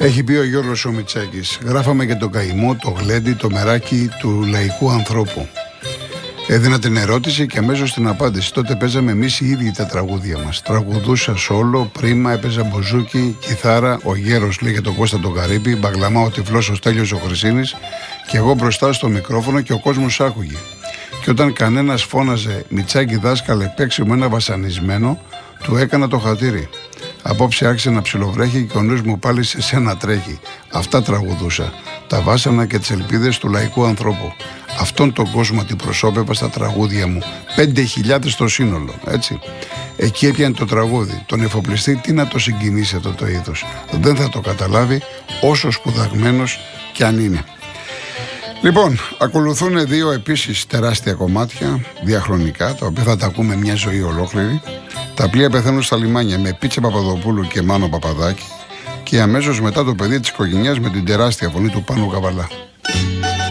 Έχει πει ο Γιώργος ο Μητσάκης. Γράφαμε για τον καημό, το γλέντι, το μεράκι του λαϊκού ανθρώπου. Έδινα την ερώτηση και αμέσως την απάντηση. Τότε παίζαμε εμείς οι ίδιοι τα τραγούδια μας. Τραγουδούσα σόλο, πρίμα, έπαιζα μπουζούκι, κιθάρα, ο γέρος λέγε τον Κώστα τον Καρύπη, μπαγλαμά ο τυφλός ο Στέλιος ο Χρυσίνης και εγώ μπροστά στο μικρόφωνο και ο κόσμος άκουγε. Και όταν κανένας φώναζε Μητσάκη δάσκαλε παίξει μου ένα βασανισμένο, του έκανα το χατήρι. Απόψε άρχισε να ψιλοβρέχει και ο νους μου πάλι σε σένα τρέχει. Αυτά τραγουδούσα. Τα βάσανα και τις ελπίδες του λαϊκού ανθρώπου. Αυτόν τον κόσμο αντιπροσώπευα στα τραγούδια μου. 5.000 στο σύνολο, έτσι. Εκεί έπιανε το τραγούδι. Τον εφοπλιστή τι να το συγκινήσει αυτό το είδος. Δεν θα το καταλάβει όσο σπουδαγμένος κι αν είναι. Λοιπόν, ακολουθούν δύο επίσης τεράστια κομμάτια διαχρονικά, τα οποία θα τα ακούμε μια ζωή ολόκληρη. Τα πλοία πεθαίνουν στα λιμάνια με Πίτσε Παπαδοπούλου και Μάνο Παπαδάκη και αμέσως μετά το παιδί της οικογένειας με την τεράστια φωνή του Πάνου Καβαλά.